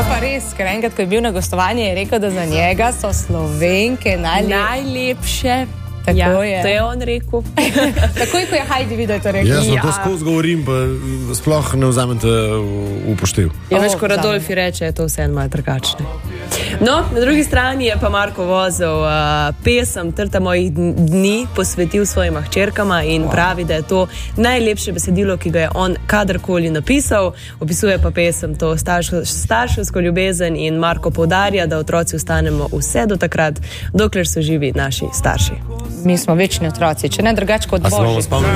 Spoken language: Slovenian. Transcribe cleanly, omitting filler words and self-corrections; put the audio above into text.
pa res, ker enkrat, ko je bil na gostovanje, je rekel, da za njega so Slovenke najlepše. Tako ja, je. To je on rekel. Takoj, ko je Heidi videl, to rekel. Jaz to skozi govorim, pa sploh ne vzamete v upoštev. Ja, veš, ko Radolfi reče, je to vse malo drugačne. No, na drugi strani je pa Marko Vozel pesem Trta mojih dni posvetil svojima hčerkama in pravi, da je to najlepše besedilo, ki ga je on kadarkoli napisal. Opisuje pa pesem to starševsko ljubezen in Marko poudarja, da otroci ostanemo vse do takrat, dokler so živi naši starši. Mi smo večni otroci, če ne drugače kot Božji.